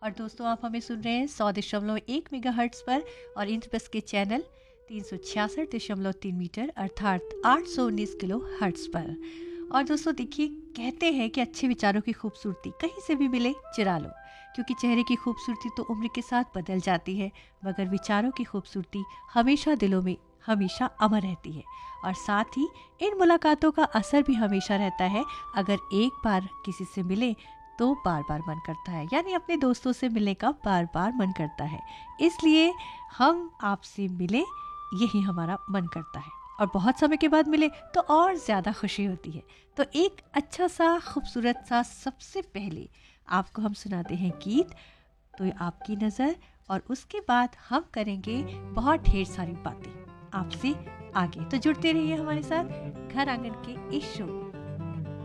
और दोस्तों आप हमें सुन रहे हैं 100.1 मेगाहर्ट्ज पर और इंद्रप्रस्थ के चैनल 366.3 मीटर अर्थात 819 किलो हर्ट्ज पर। और दोस्तों देखिए, कहते हैं कि अच्छे विचारों की खूबसूरती कहीं से भी मिले चुरा लो, क्योंकि चेहरे की खूबसूरती तो उम्र के साथ बदल जाती है, मगर विचारों की खूबसूरती हमेशा दिलों में हमेशा अमर रहती है। और साथ ही इन मुलाकातों का असर भी हमेशा रहता है। अगर एक बार किसी से मिले तो बार बार मन करता है, यानी अपने दोस्तों से मिलने का बार बार मन करता है। इसलिए हम आपसे मिले, यही हमारा मन करता है, और बहुत समय के बाद मिले तो और ज़्यादा खुशी होती है। तो एक अच्छा सा खूबसूरत सा सबसे पहले आपको हम सुनाते हैं गीत, तो आपकी नज़र, और उसके बाद हम करेंगे बहुत ढेर सारी बातें आपसे आगे। तो जुड़ते रहिए हमारे साथ घर आंगन के इस शो